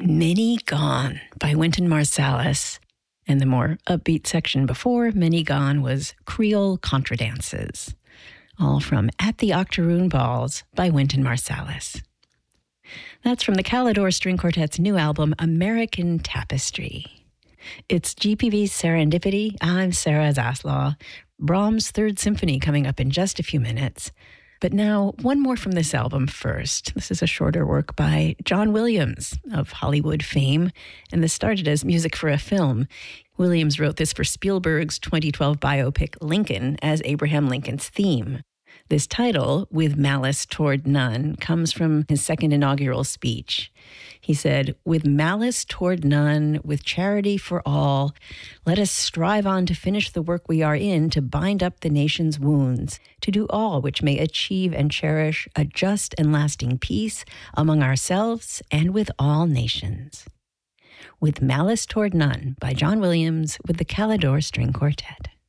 Many Gone by Wynton Marsalis. And the more upbeat section before Many Gone was Creole Contradances. All from At the Octoroon Balls by Wynton Marsalis. That's from the Calidore String Quartet's new album, American Tapestry. It's GPV's Serendipity. I'm Sarah Zaslaw. Brahms' Third Symphony coming up in just a few minutes. But now, one more from this album first. This is a shorter work by John Williams of Hollywood fame, and this started as music for a film. Williams wrote this for Spielberg's 2012 biopic Lincoln as Abraham Lincoln's theme. This title, With Malice Toward None, comes from his second inaugural speech. He said, "With malice toward none, with charity for all, let us strive on to finish the work we are in, to bind up the nation's wounds, to do all which may achieve and cherish a just and lasting peace among ourselves and with all nations." With Malice Toward None by John Williams with the Calidore String Quartet.